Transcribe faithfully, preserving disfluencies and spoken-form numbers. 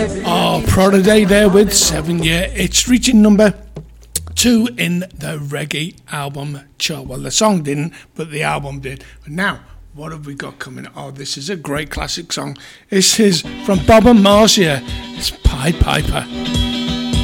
Oh, Prodigy there with Seven Year. It's reaching number two in the reggae album chart. Well, the song didn't, but the album did. But now, what have we got coming? Oh, this is a great classic song. This is from Bob and Marcia. It's Pied Piper.